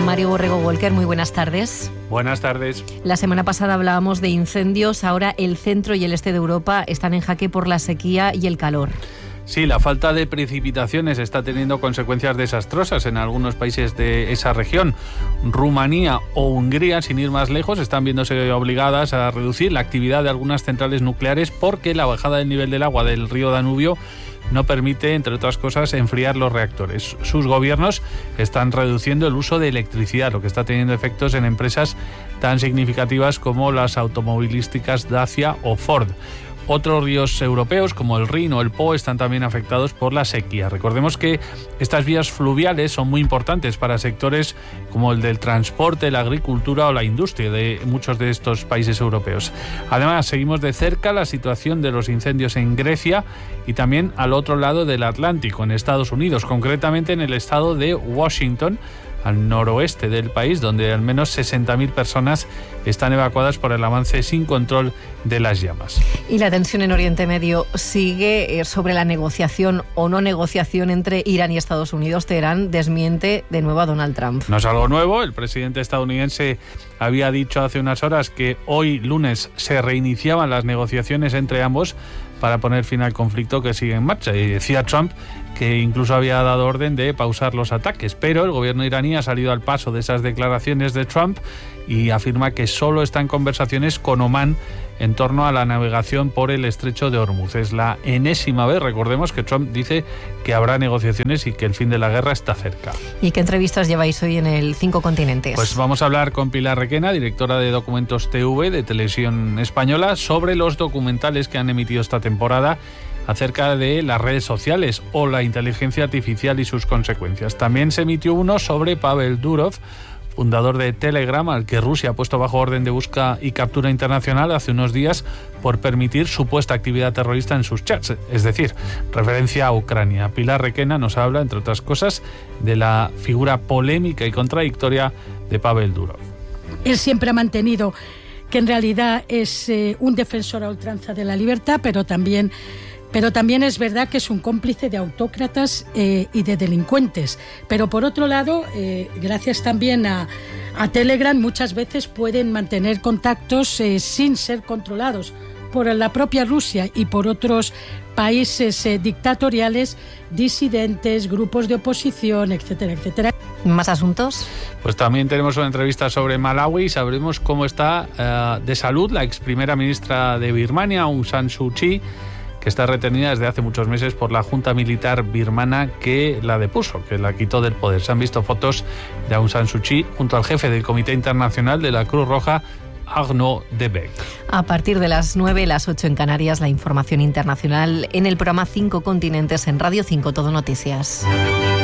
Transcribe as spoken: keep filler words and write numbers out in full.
Mario Borrego Walker, muy buenas tardes. Buenas tardes. La semana pasada hablábamos de incendios, ahora el centro y el este de Europa están en jaque por la sequía y el calor. Sí, la falta de precipitaciones está teniendo consecuencias desastrosas en algunos países de esa región. Rumanía o Hungría, sin ir más lejos, están viéndose obligadas a reducir la actividad de algunas centrales nucleares porque la bajada del nivel del agua del río Danubio no permite, entre otras cosas, enfriar los reactores. Sus gobiernos están reduciendo el uso de electricidad, lo que está teniendo efectos en empresas tan significativas como las automovilísticas Dacia o Ford. Otros ríos europeos, como el Rin o el Po, están también afectados por la sequía. Recordemos que estas vías fluviales son muy importantes para sectores como el del transporte, la agricultura o la industria de muchos de estos países europeos. Además, seguimos de cerca la situación de los incendios en Grecia y también al otro lado del Atlántico, en Estados Unidos, concretamente en el estado de Washington, al noroeste del país, donde al menos sesenta mil personas están evacuadas por el avance sin control de las llamas. Y la tensión en Oriente Medio sigue sobre la negociación o no negociación entre Irán y Estados Unidos. Teherán desmiente de nuevo a Donald Trump. No es algo nuevo. El presidente estadounidense había dicho hace unas horas que hoy, lunes, se reiniciaban las negociaciones entre ambos para poner fin al conflicto que sigue en marcha. Y decía Trump que incluso había dado orden de pausar los ataques, pero el gobierno iraní ha salido al paso de esas declaraciones de Trump y afirma que solo está en conversaciones con Omán en torno a la navegación por el estrecho de Hormuz. Es la enésima vez, recordemos, que Trump dice que habrá negociaciones y que el fin de la guerra está cerca. ¿Y qué entrevistas lleváis hoy en el Cinco Continentes? Pues vamos a hablar con Pilar Requena, directora de Documentos T V de Televisión Española, sobre los documentales que han emitido esta temporada acerca de las redes sociales o la inteligencia artificial y sus consecuencias. También se emitió uno sobre Pavel Durov, fundador de Telegram, al que Rusia ha puesto bajo orden de búsqueda y captura internacional hace unos días por permitir supuesta actividad terrorista en sus chats, es decir, referencia a Ucrania. Pilar Requena nos habla, entre otras cosas, de la figura polémica y contradictoria de Pavel Durov. Él siempre ha mantenido que en realidad es eh, un defensor a ultranza de la libertad, pero también Pero también es verdad que es un cómplice de autócratas eh, y de delincuentes. Pero por otro lado, eh, gracias también a, a Telegram, muchas veces pueden mantener contactos eh, sin ser controlados por la propia Rusia y por otros países eh, dictatoriales, disidentes, grupos de oposición, etcétera, etcétera. ¿Más asuntos? Pues también tenemos una entrevista sobre Malawi y sabremos cómo está eh, de salud la ex primera ministra de Birmania, Aung San Suu Kyi, que está retenida desde hace muchos meses por la junta militar birmana que la depuso, que la quitó del poder. Se han visto fotos de Aung San Suu Kyi junto al jefe del Comité Internacional de la Cruz Roja, Arnaud Debec. A partir de las nueve, las ocho en Canarias, la información internacional en el programa Cinco Continentes en Radio cinco Todo Noticias.